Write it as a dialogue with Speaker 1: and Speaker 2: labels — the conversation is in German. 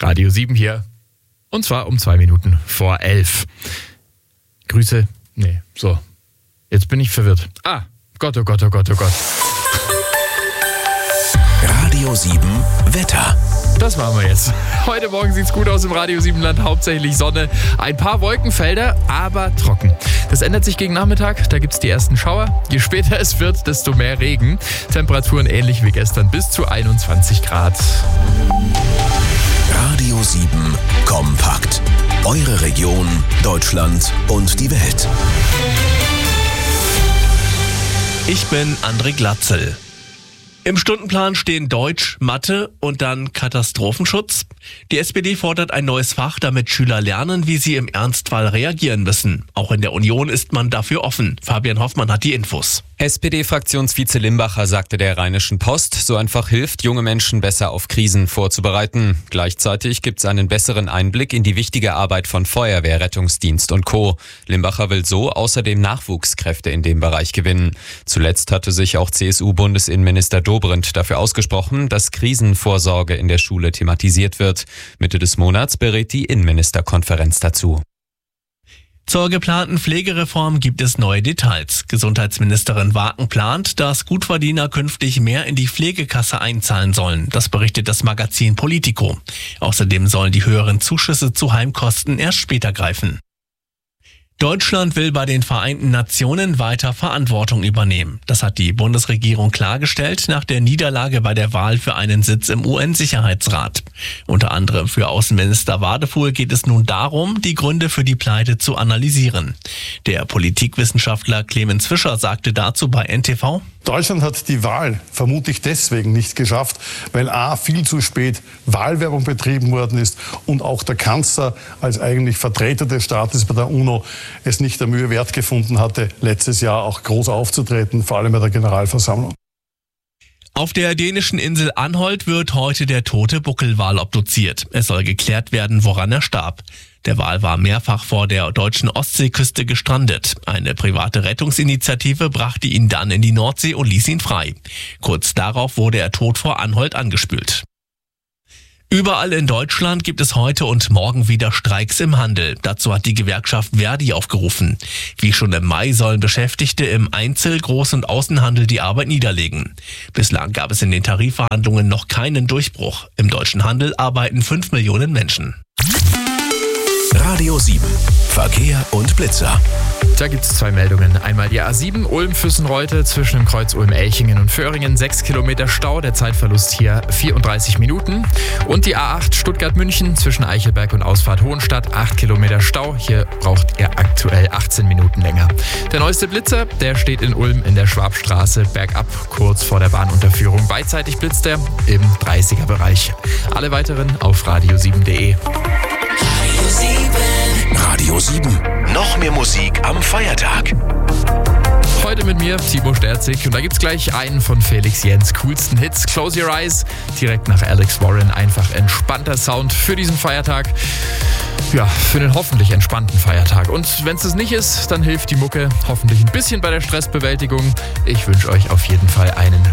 Speaker 1: Radio 7 hier. Und zwar um 2 Minuten vor 11. Grüße. Nee, so. Jetzt bin ich verwirrt. Gott, oh Gott, oh Gott, oh Gott.
Speaker 2: Radio 7 Wetter.
Speaker 1: Das machen wir jetzt. Heute Morgen sieht's gut aus im Radio 7 Land. Hauptsächlich Sonne, ein paar Wolkenfelder, aber trocken. Das ändert sich gegen Nachmittag. Da gibt's die ersten Schauer. Je später es wird, desto mehr Regen. Temperaturen ähnlich wie gestern, bis zu 21 Grad.
Speaker 2: Radio 7 kompakt. Eure Region, Deutschland und die Welt.
Speaker 3: Ich bin André Glatzel. Im Stundenplan stehen Deutsch, Mathe und dann Katastrophenschutz. Die SPD fordert ein neues Fach, damit Schüler lernen, wie sie im Ernstfall reagieren müssen. Auch in der Union ist man dafür offen. Fabian Hoffmann hat die Infos.
Speaker 4: SPD-Fraktionsvize Limbacher sagte der Rheinischen Post, so einfach hilft, junge Menschen besser auf Krisen vorzubereiten. Gleichzeitig gibt es einen besseren Einblick in die wichtige Arbeit von Feuerwehr, Rettungsdienst und Co. Limbacher will so außerdem Nachwuchskräfte in dem Bereich gewinnen. Zuletzt hatte sich auch CSU-Bundesinnenminister Dobrindt dafür ausgesprochen, dass Krisenvorsorge in der Schule thematisiert wird. Mitte des Monats berät die Innenministerkonferenz dazu.
Speaker 3: Zur geplanten Pflegereform gibt es neue Details. Gesundheitsministerin Waken plant, dass Gutverdiener künftig mehr in die Pflegekasse einzahlen sollen. Das berichtet das Magazin Politico. Außerdem sollen die höheren Zuschüsse zu Heimkosten erst später greifen. Deutschland will bei den Vereinten Nationen weiter Verantwortung übernehmen. Das hat die Bundesregierung klargestellt nach der Niederlage bei der Wahl für einen Sitz im UN-Sicherheitsrat. Unter anderem für Außenminister Wadefuhl geht es nun darum, die Gründe für die Pleite zu analysieren. Der Politikwissenschaftler Clemens Fischer sagte dazu bei NTV:
Speaker 5: Deutschland hat die Wahl vermutlich deswegen nicht geschafft, weil a. viel zu spät Wahlwerbung betrieben worden ist und auch der Kanzler als eigentlich Vertreter des Staates bei der UNO es nicht der Mühe wert gefunden hatte, letztes Jahr auch groß aufzutreten, vor allem bei der Generalversammlung.
Speaker 3: Auf der dänischen Insel Anholt wird heute der tote Buckelwal obduziert. Es soll geklärt werden, woran er starb. Der Wal war mehrfach vor der deutschen Ostseeküste gestrandet. Eine private Rettungsinitiative brachte ihn dann in die Nordsee und ließ ihn frei. Kurz darauf wurde er tot vor Anholt angespült. Überall in Deutschland gibt es heute und morgen wieder Streiks im Handel. Dazu hat die Gewerkschaft Verdi aufgerufen. Wie schon im Mai sollen Beschäftigte im Einzel-, Groß- und Außenhandel die Arbeit niederlegen. Bislang gab es in den Tarifverhandlungen noch keinen Durchbruch. Im deutschen Handel arbeiten 5 Millionen Menschen.
Speaker 2: Radio 7 Verkehr und Blitzer.
Speaker 1: Da gibt es 2 Meldungen. Einmal die A7 Ulm-Füssenreute zwischen dem Kreuz Ulm-Elchingen und Föhringen. 6 Kilometer Stau, der Zeitverlust hier 34 Minuten. Und die A8 Stuttgart-München zwischen Eichelberg und Ausfahrt Hohenstadt. 8 Kilometer Stau, hier braucht ihr aktuell 18 Minuten länger. Der neueste Blitzer, der steht in Ulm in der Schwabstraße bergab, kurz vor der Bahnunterführung. Beidseitig blitzt er im 30er-Bereich. Alle weiteren auf radio7.de.
Speaker 2: Radio 7. Noch mehr Musik am Feiertag.
Speaker 1: Heute mit mir, Timo Sterzig. Und da gibt's gleich einen von Felix Jens coolsten Hits. Close Your Eyes. Direkt nach Alex Warren. Einfach entspannter Sound für diesen Feiertag. Ja, für einen hoffentlich entspannten Feiertag. Und wenn es das nicht ist, dann hilft die Mucke hoffentlich ein bisschen bei der Stressbewältigung. Ich wünsche euch auf jeden Fall einen